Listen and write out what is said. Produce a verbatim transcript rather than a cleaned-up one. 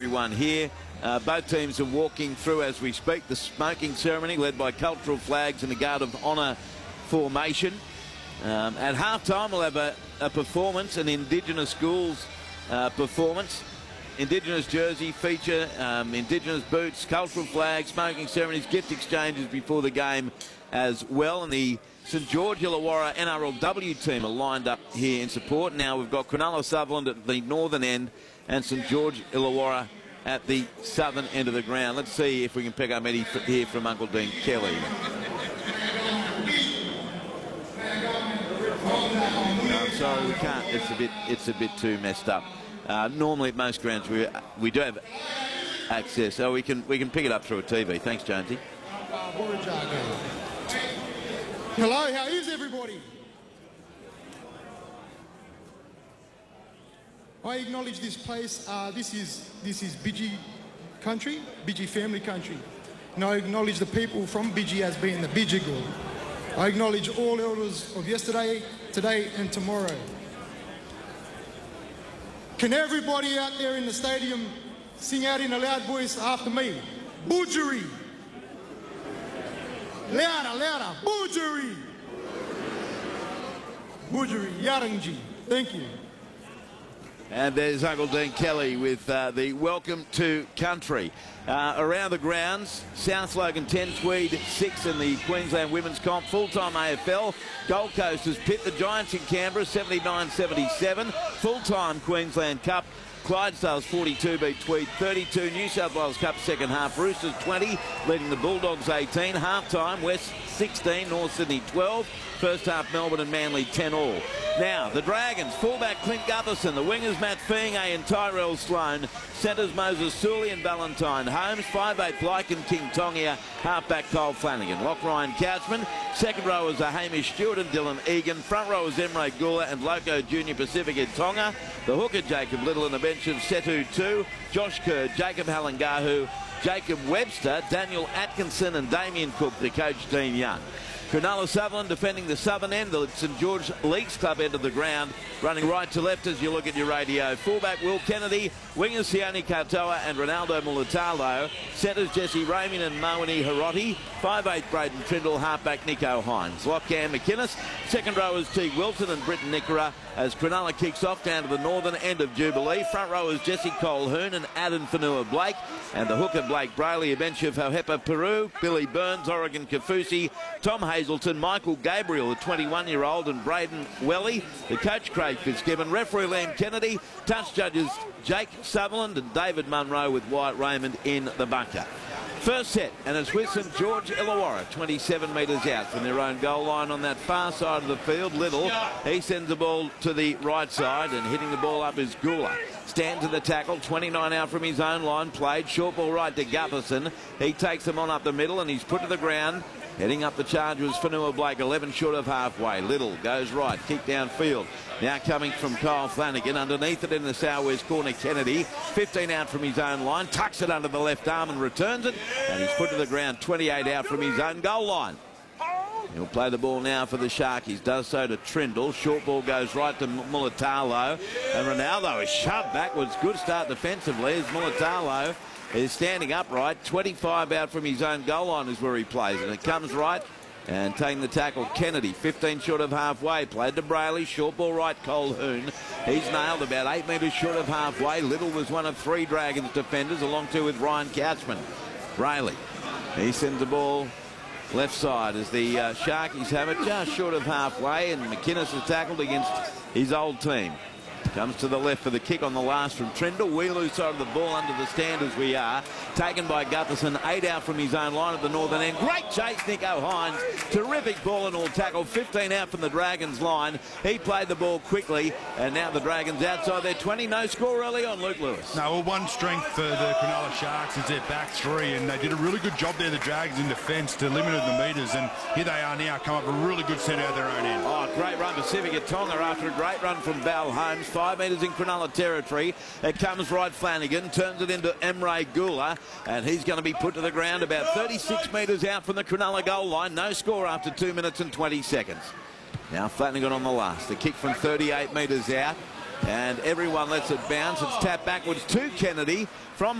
everyone here. Uh, both teams are walking through as we speak. The smoking ceremony led by cultural flags and a guard of honour formation. Um, at halftime, we'll have a, a performance, an Indigenous schools uh, performance. Indigenous jersey feature, um, Indigenous boots, cultural flags, smoking ceremonies, gift exchanges before the game as well. And the St George Illawarra N R L W team are lined up here in support. Now we've got Cronulla Sutherland at the northern end and St George Illawarra at the southern end of the ground. Let's see if we can pick up any here from Uncle Dean Kelly. No, I'm sorry, we can't. It's a bit. It's a bit too messed up. Uh, normally, at most grounds, we we do have access, so we can we can pick it up through a T V. Thanks, Jonesy. Hello, how is everybody? I acknowledge this place. Uh, this is this is Bidgie country, Bidgie family country, and I acknowledge the people from Bidgie as being the Bidjigal. I acknowledge all elders of yesterday, today, and tomorrow. Can everybody out there in the stadium sing out in a loud voice after me? Budgery. Louder, louder. Budgery. Budgery. Yarangi. Thank you. And there's Uncle Dean Kelly with uh, the welcome to country. Uh, around the grounds, South Logan ten, Tweed six in the Queensland Women's Comp, full-time A F L. Gold Coast has pit the Giants in Canberra, seventy-nine seventy-seven. Full-time Queensland Cup, Clydesdales forty-two beat Tweed thirty-two. New South Wales Cup second half, Roosters twenty, leading the Bulldogs eighteen. Half-time, West sixteen, North Sydney twelve. First half, Melbourne and Manly ten all. Now, the Dragons, fullback Clint Gutherson, the wingers Matt Fienge and Tyrell Sloan, centres Moses Sully and Valentine Holmes, five eight Lycan King Tongia, halfback Kyle Flanagan. Lock Ryan Couchman, second rowers are Hamish Stewart and Dylan Egan, front rowers Emre Gula and Loco Junior Pacifica Tonga, the hooker Jacob Little and the bench of Setu two, Josh Kerr, Jacob Halangahu, Jacob Webster, Daniel Atkinson and Damien Cook to coach Dean Young. Cronulla Sutherland defending the southern end, the St George Leagues Club end of the ground, running right to left as you look at your radio. Fullback Will Kennedy, wingers Sione Katoa and Ronaldo Mulatalo, centres Jesse Raymond and Moeni Hiroti, five eight Braden Trindle, halfback Nico Hines. Lock Cam McInnes, second rowers Teague Wilton and Britton Nickera as Cronulla kicks off down to the northern end of Jubilee. Front rowers Jesse Colhoun and Adam Fanua Blake, and the hooker Blake Brayley, a bench of Hohepa Peru, Billy Burns, Oregon Kafusi, Tom Hazelton, Michael Gabriel, the twenty-one-year-old, and Braden Welly, the coach Craig Fitzgibbon, referee Liam Kennedy, touch judges Jake Sutherland and David Munro with Wyatt Raymond in the bunker. First set, and it's with St George Illawarra, twenty-seven metres out from their own goal line on that far side of the field. Little, he sends the ball to the right side, and hitting the ball up is Gula. Stand to the tackle, twenty-nine out from his own line, played, short ball right to Gutherson. He takes them on up the middle, and he's put to the ground. Heading up the charge was Fanua Blake, eleven short of halfway. Little goes right, kick downfield. Now coming from Kyle Flanagan. Underneath it in the southwest corner, Kennedy. fifteen out from his own line. Tucks it under the left arm and returns it. And he's put to the ground, twenty-eight out from his own goal line. He'll play the ball now for the Sharkies. Does so to Trindle. Short ball goes right to Mulatalo. And Ronaldo is shoved backwards. Good start defensively as Mulatalo is standing upright. twenty-five out from his own goal line is where he plays. And it comes right. And taking the tackle, Kennedy, fifteen short of halfway. Played to Brayley, short ball right, Colhoun. He's nailed about eight metres short of halfway. Little was one of three Dragons defenders, along two with Ryan Couchman. Brayley, he sends the ball left side as the uh, Sharkies have it just short of halfway, and McInnes is tackled against his old team. Comes to the left for the kick on the last from Trindle. We lose side of the ball under the stand as we are. Taken by Gutherson, eight out from his own line at the northern end. Great chase, Nico Hines. Terrific ball and all tackle. fifteen out from the Dragons line. He played the ball quickly, and now the Dragons outside their twenty. No score early on Luke Lewis. No, well, one strength for the Cronulla Sharks is their back three, and they did a really good job there, the Dragons, in defence to limit the metres, and here they are now, come up a really good centre out their own end. Oh, great run Pacifica Tonga after a great run from Val Holmes. Five metres in Cronulla territory. It comes right Flanagan, turns it into Emre Gula, and he's going to be put to the ground about thirty-six metres out from the Cronulla goal line. No score after two minutes and twenty seconds. Now Flanagan on the last. The kick from thirty-eight metres out, and everyone lets it bounce. It's tapped backwards to Kennedy from